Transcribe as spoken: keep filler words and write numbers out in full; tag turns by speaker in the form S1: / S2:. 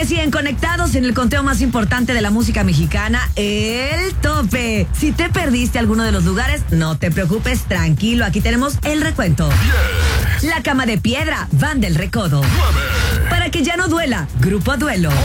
S1: que siguen conectados en el conteo más importante de la música mexicana, El Tope. Si te perdiste alguno de los lugares, no te preocupes, tranquilo, aquí tenemos el recuento.
S2: diez.
S1: La Cama de Piedra, Van del Recodo.
S2: nueve.
S1: Para que ya no duela, Grupo Duelo.